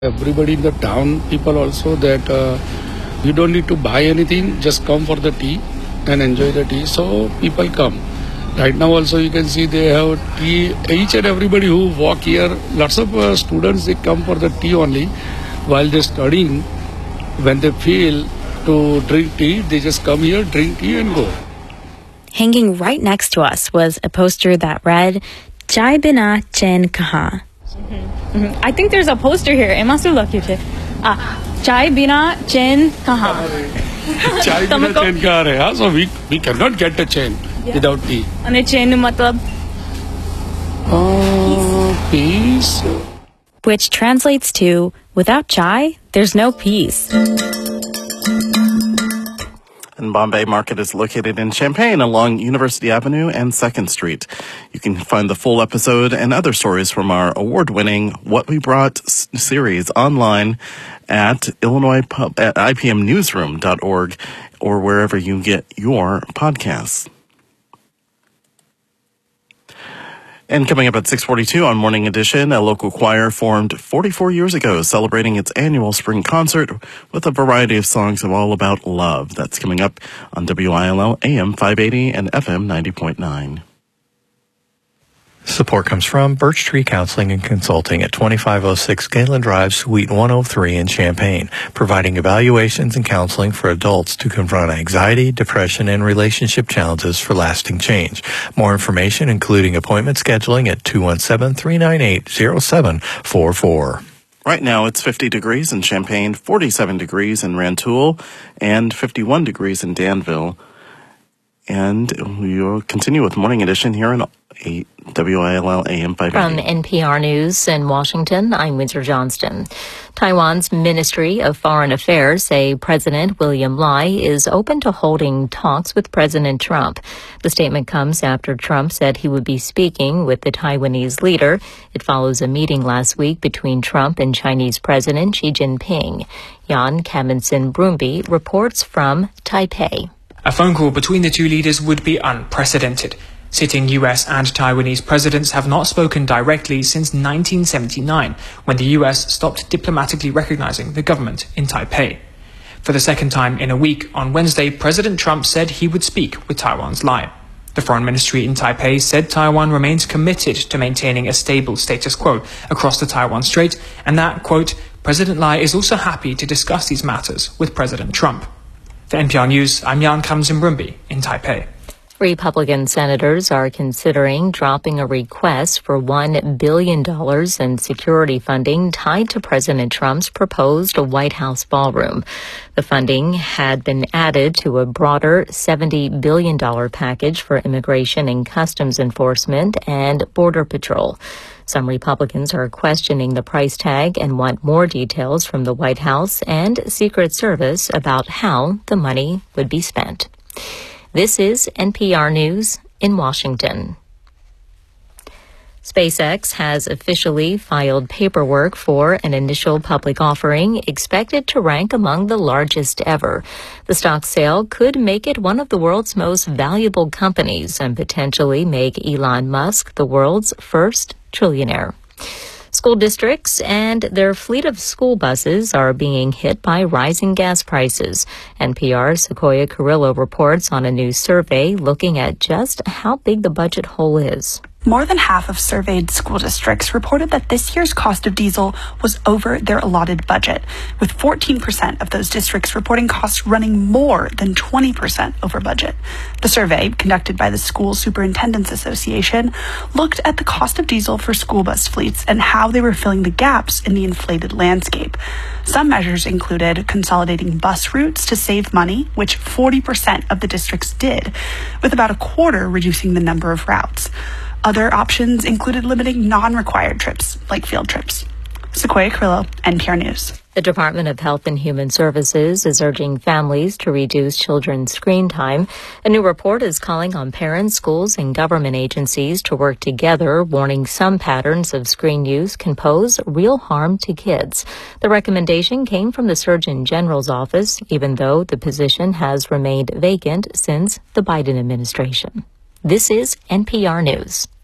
Everybody in the town, people also, that you don't need to buy anything, just come for the tea and enjoy the tea. So people come. Right now also you can see they have tea. Each and everybody who walk here, lots of students, they come for the tea only. While they're studying, when they feel to drink tea, they just come here, drink tea and go. Hanging right next to us was a poster that read, Chai Bina Chen Kaha. I think there's a poster here. It must have looked at it. Chai Bina Chen Kaha. Chai Bina Chen Kaha hai. So we cannot get the chain without tea. And chain matlab? Peace. Which translates to, without chai, there's no peace. And Bombay Market is located in Champaign along University Avenue and 2nd Street. You can find the full episode and other stories from our award-winning What We Brought series online at IPMnewsroom.org or wherever you get your podcasts. And coming up at 6:42 on Morning Edition, a local choir formed 44 years ago, celebrating its annual spring concert with a variety of songs all about love. That's coming up on WILL AM 580 and FM 90.9. Support comes from Birch Tree Counseling and Consulting at 2506 Galen Drive, Suite 103 in Champaign, providing evaluations and counseling for adults to confront anxiety, depression, and relationship challenges for lasting change. More information, including appointment scheduling, at 217-398-0744. Right now, it's 50 degrees in Champaign, 47 degrees in Rantoul, and 51 degrees in Danville. And we'll continue with Morning Edition here on WILL AM 580. From NPR News in Washington, I'm Windsor Johnston. Taiwan's Ministry of Foreign Affairs say President William Lai is open to holding talks with President Trump. The statement comes after Trump said he would be speaking with the Taiwanese leader. It follows a meeting last week between Trump and Chinese President Xi Jinping. Jan Kaminson-Brumby reports from Taipei. A phone call between the two leaders would be unprecedented. Sitting US and Taiwanese presidents have not spoken directly since 1979, when the US stopped diplomatically recognizing the government in Taipei. For the second time in a week, on Wednesday, President Trump said he would speak with Taiwan's Lai. The foreign ministry in Taipei said Taiwan remains committed to maintaining a stable status quo across the Taiwan Strait, and that, quote, President Lai is also happy to discuss these matters with President Trump. For NPR News, I'm Jan Kaminson-Brumby in Taipei. Republican senators are considering dropping a request for $1 billion in security funding tied to President Trump's proposed White House ballroom. The funding had been added to a broader $70 billion package for immigration and customs enforcement and border patrol. Some Republicans are questioning the price tag and want more details from the White House and Secret Service about how the money would be spent. This is NPR News in Washington. SpaceX has officially filed paperwork for an initial public offering expected to rank among the largest ever. The stock sale could make it one of the world's most valuable companies and potentially make Elon Musk the world's first trillionaire. School districts and their fleet of school buses are being hit by rising gas prices. NPR's Sequoia Carrillo reports on a new survey looking at just how big the budget hole is. More than half of surveyed school districts reported that this year's cost of diesel was over their allotted budget, with 14% of those districts reporting costs running more than 20% over budget. The survey, conducted by the School Superintendents Association, looked at the cost of diesel for school bus fleets and how they were filling the gaps in the inflated landscape. Some measures included consolidating bus routes to save money, which 40% of the districts did, with about a quarter reducing the number of routes. Other options included limiting non-required trips, like field trips. Sequoia Carrillo, NPR News. The Department of Health and Human Services is urging families to reduce children's screen time. A new report is calling on parents, schools, and government agencies to work together, warning some patterns of screen use can pose real harm to kids. The recommendation came from the Surgeon General's office, even though the position has remained vacant since the Biden administration. This is NPR News.